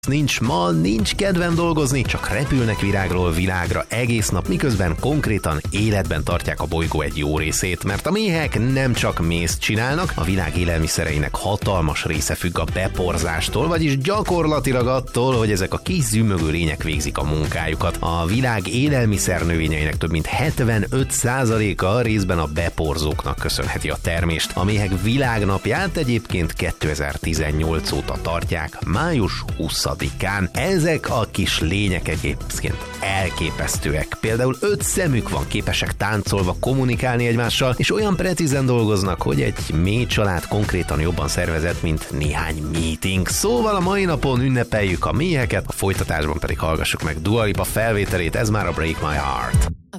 Nincs mal, nincs kedvem dolgozni, csak repülnek virágról világra egész nap, miközben konkrétan életben tartják a bolygó egy jó részét, mert a méhek nem csak mézt csinálnak, a világ élelmiszereinek hatalmas része függ a beporzástól, vagyis gyakorlatilag attól, hogy ezek a kis zümmögő lények végzik a munkájukat. A világ élelmiszernövényeinek több mint 75%-a részben a beporzóknak köszönheti a termést. A méhek világnapját egyébként 2018 óta tartják, május 20-án. Ezek a kis lények egyébként elképesztőek. Például 5 szemük van, képesek táncolva kommunikálni egymással, és olyan precízen dolgoznak, hogy egy méh család konkrétan jobban szervezett, mint néhány meeting. Szóval a mai napon ünnepeljük a méheket, a folytatásban pedig hallgassuk meg Dua Lipa felvételét, ez már a Break My Heart.